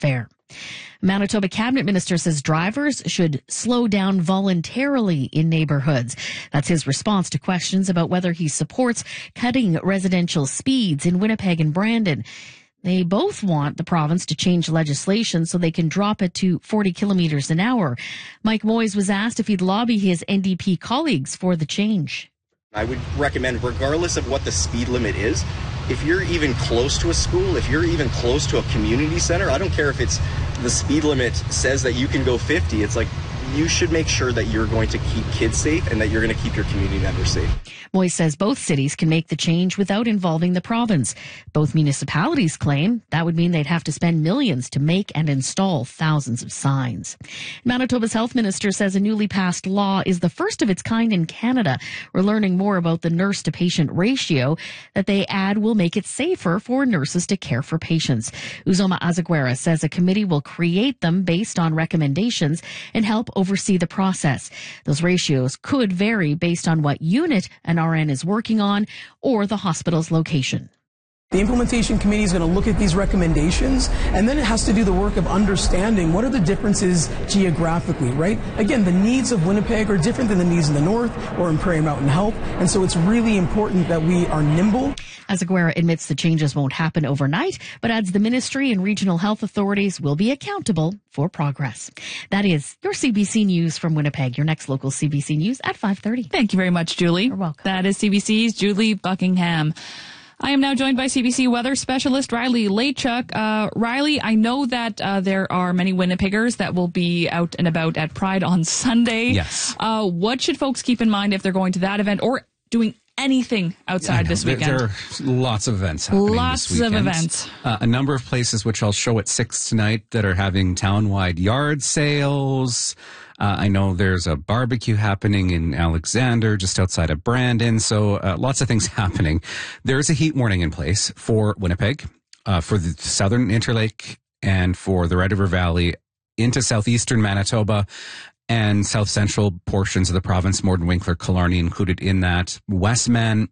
fair. Manitoba cabinet minister says drivers should slow down voluntarily in neighborhoods. That's his response to questions about whether he supports cutting residential speeds in Winnipeg and Brandon. They both want the province to change legislation so they can drop it to 40 kilometers an hour. Mike Moyes was asked if he'd lobby his NDP colleagues for the change. I would recommend, regardless of what the speed limit is, if you're even close to a school, if you're even close to a community center, I don't care if it's the speed limit says that you can go 50. It's like you should make sure that you're going to keep kids safe and that you're going to keep your community members safe. Moyes says both cities can make the change without involving the province. Both municipalities claim that would mean they'd have to spend millions to make and install thousands of signs. Manitoba's health minister says a newly passed law is the first of its kind in Canada. We're learning more about the nurse-to-patient ratio that they add will make it safer for nurses to care for patients. Uzoma Azaguera says a committee will create them based on recommendations and help oversee the process. Those ratios could vary based on what unit an RN is working on or the hospital's location. The implementation committee is going to look at these recommendations, and then it has to do the work of understanding what are the differences geographically, right? Again, the needs of Winnipeg are different than the needs in the north or in Prairie Mountain Health, and so it's really important that we are nimble. Azaguera admits the changes won't happen overnight, but adds the ministry and regional health authorities will be accountable for progress. That is your CBC News from Winnipeg. Your next local CBC News at 5:30. Thank you very much, Julie. You're welcome. That is CBC's Julie Buckingham. I am now joined by CBC weather specialist Riley Lachuk. Riley, I know that there are many Winnipeggers that will be out and about at Pride on Sunday. Yes. What should folks keep in mind if they're going to that event or doing anything outside this weekend? There are lots of events happening this weekend. Lots of events. A number of places, which I'll show at 6 tonight, that are having town-wide yard sales. I know there's a barbecue happening in Alexander, just outside of Brandon. So lots of things happening. There is a heat warning in place for Winnipeg, for the southern Interlake, and for the Red River Valley into southeastern Manitoba and south central portions of the province, Morden, Winkler, Killarney included in that. Westman,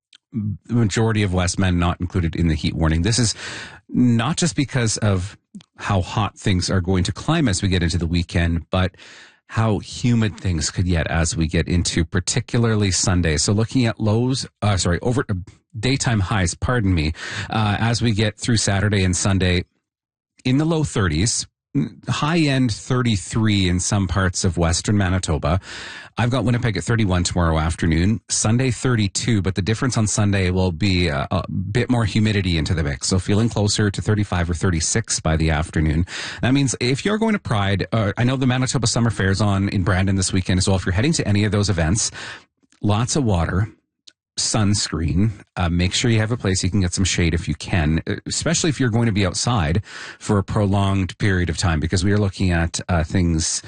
the majority of Westman not included in the heat warning. This is not just because of how hot things are going to climb as we get into the weekend, but how humid things could get as we get into particularly Sunday. So looking at over daytime highs, as we get through Saturday and Sunday in the low 30s, high end 33 in some parts of western Manitoba. I've got Winnipeg at 31 tomorrow afternoon, Sunday 32, but the difference on Sunday will be a bit more humidity into the mix. So feeling closer to 35 or 36 by the afternoon. That means if you're going to Pride, I know the Manitoba Summer Fair is on in Brandon this weekend as well. If you're heading to any of those events, lots of water, sunscreen, make sure you have a place you can get some shade if you can, especially if you're going to be outside for a prolonged period of time, because we are looking at things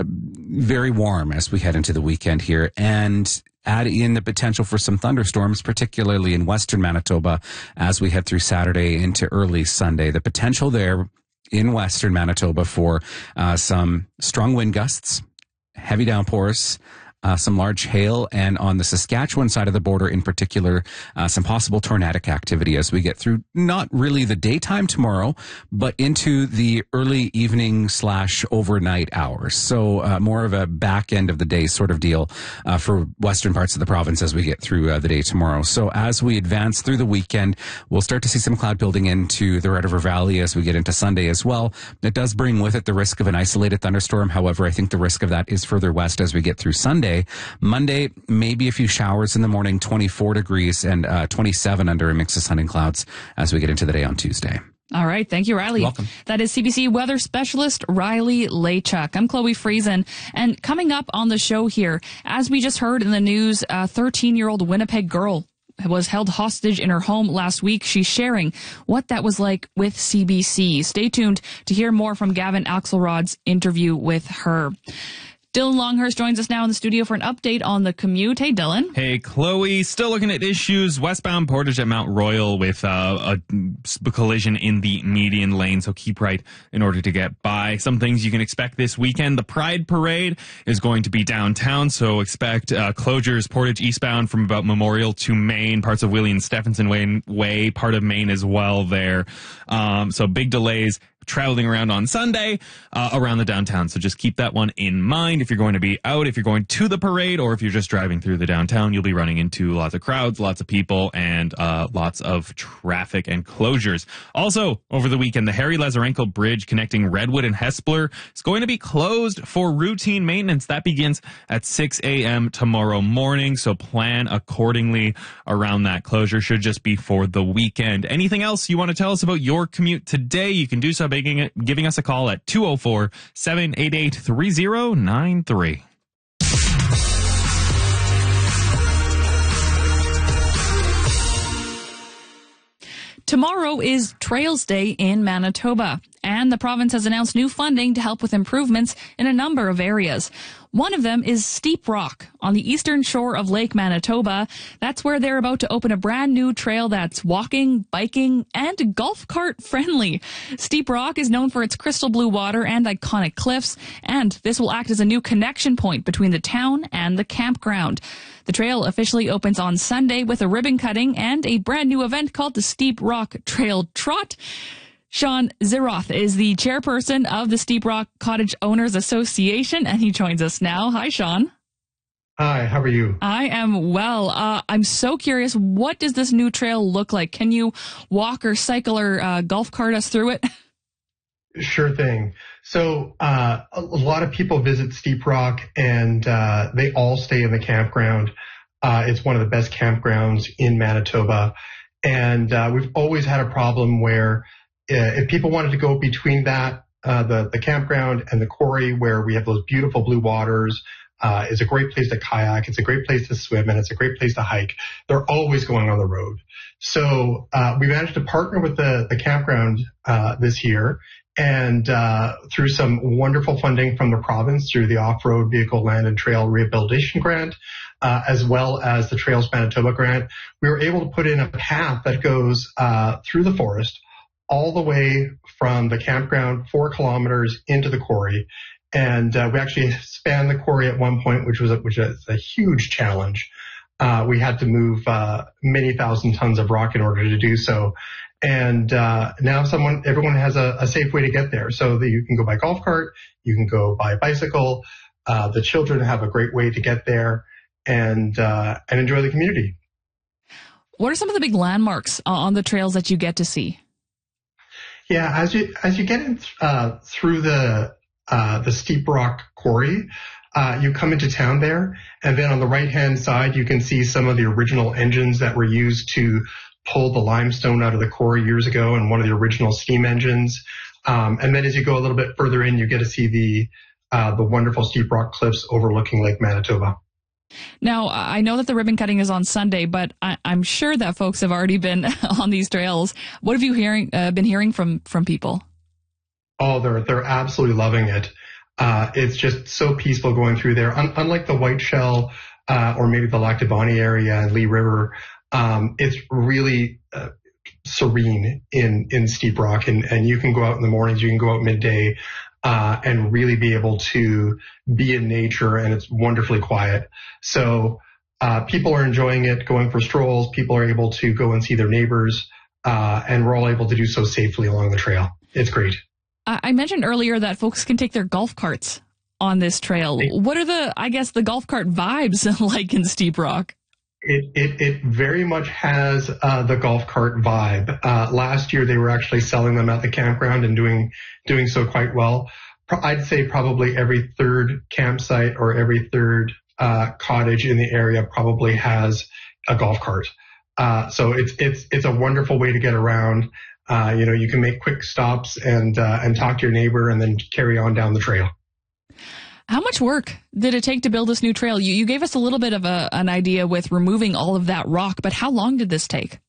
very warm as we head into the weekend here, and add in the potential for some thunderstorms, particularly in western Manitoba as we head through Saturday into early Sunday. The potential there in western Manitoba for some strong wind gusts, heavy downpours, some large hail, and on the Saskatchewan side of the border in particular, some possible tornadic activity as we get through not really the daytime tomorrow, but into the early evening / overnight hours. So more of a back end of the day sort of deal for western parts of the province as we get through the day tomorrow. So as we advance through the weekend, we'll start to see some cloud building into the Red River Valley as we get into Sunday as well. It does bring with it the risk of an isolated thunderstorm. However, I think the risk of that is further west as we get through Sunday. Monday, maybe a few showers in the morning, 24 degrees and 27 under a mix of sun and clouds as we get into the day on Tuesday. All right. Thank you, Riley. You're welcome. That is CBC weather specialist Riley Lachuk. I'm Chloe Friesen. And coming up on the show here, as we just heard in the news, a 13-year-old Winnipeg girl was held hostage in her home last week. She's sharing what that was like with CBC. Stay tuned to hear more from Gavin Axelrod's interview with her. Dylan Longhurst joins us now in the studio for an update on the commute. Hey, Dylan. Hey, Chloe. Still looking at issues. Westbound Portage at Mount Royal with a collision in the median lane, so keep right in order to get by. Some things you can expect this weekend. The Pride Parade is going to be downtown, so expect closures Portage eastbound from about Memorial to Main, parts of Willie and Stephenson Way, part of Main as well there. So big delays traveling around on Sunday around the downtown. So just keep that one in mind. If you're going to be out, if you're going to the parade, or if you're just driving through the downtown, you'll be running into lots of crowds, lots of people, and lots of traffic and closures. Also, over the weekend, the Harry Lazarenko Bridge connecting Redwood and Hespeler is going to be closed for routine maintenance. That begins at 6 a.m. tomorrow morning, so plan accordingly around that closure. Should just be for the weekend. Anything else you want to tell us about your commute today? You can do so by giving us a call at 204-788-3093. Tomorrow is Trails Day in Manitoba, and the province has announced new funding to help with improvements in a number of areas. One of them is Steep Rock on the eastern shore of Lake Manitoba. That's where they're about to open a brand new trail that's walking, biking, and golf cart friendly. Steep Rock is known for its crystal blue water and iconic cliffs, and this will act as a new connection point between the town and the campground. The trail officially opens on Sunday with a ribbon cutting and a brand new event called the Steep Rock Trail Trot. Sean Zeroth is the chairperson of the Steep Rock Cottage Owners Association, and he joins us now. Hi, Sean. Hi, how are you? I am well. I'm so curious, what does this new trail look like? Can you walk or cycle or golf cart us through it? Sure thing. So a lot of people visit Steep Rock, and they all stay in the campground. It's one of the best campgrounds in Manitoba. And we've always had a problem where if people wanted to go between that, the campground and the quarry where we have those beautiful blue waters, is a great place to kayak. It's a great place to swim, and it's a great place to hike. They're always going on the road. So we managed to partner with the campground this year, and through some wonderful funding from the province through the Off-Road Vehicle Land and Trail Rehabilitation Grant, as well as the Trails Manitoba Grant, we were able to put in a path that goes through the forest all the way from the campground 4 kilometers into the quarry. And we actually spanned the quarry at one point, which was a huge challenge. We had to move many thousand tons of rock in order to do so. And now everyone has a safe way to get there. So that you can go by golf cart, you can go by bicycle. The children have a great way to get there and enjoy the community. What are some of the big landmarks on the trails that you get to see? Yeah, as you get in through the Steep Rock Quarry, you come into town there, and then on the right-hand side, you can see some of the original engines that were used to pull the limestone out of the quarry years ago, and one of the original steam engines. And then as you go a little bit further in, you get to see the wonderful Steep Rock Cliffs overlooking Lake Manitoba. Now, I know that the ribbon cutting is on Sunday, but I'm sure that folks have already been on these trails. What have you been hearing from people? Oh, they're absolutely loving it. It's just so peaceful going through there. Unlike the White Shell or maybe the Lac du Bonnet area and Lee River, it's really serene in Steep Rock, and you can go out in the mornings, you can go out midday, and really be able to be in nature, and it's wonderfully quiet. So people are enjoying it, going for strolls. People are able to go and see their neighbors, and we're all able to do so safely along the trail. It's great. I mentioned earlier that folks can take their golf carts on this trail. What are the golf cart vibes like in Steep Rock? It very much has the golf cart vibe. Last year they were actually selling them at the campground and doing so quite well. I'd say probably every third campsite or every third cottage in the area probably has a golf cart. So it's a wonderful way to get around. You can make quick stops and talk to your neighbor and then carry on down the trail. How much work did it take to build this new trail? You gave us a little bit of an idea with removing all of that rock, but how long did this take?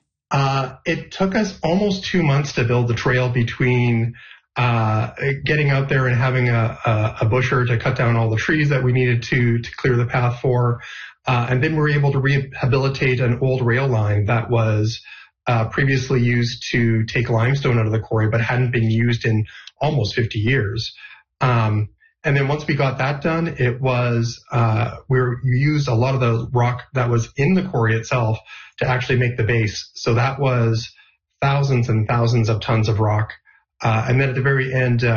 It took us almost 2 months to build the trail between getting out there and having a busher to cut down all the trees that we needed to clear the path for. And then we were able to rehabilitate an old rail line that was previously used to take limestone out of the quarry, but hadn't been used in almost 50 years. And then once we got that done, it was, we used a lot of the rock that was in the quarry itself to actually make the base. So that was thousands and thousands of tons of rock, And then at the very end,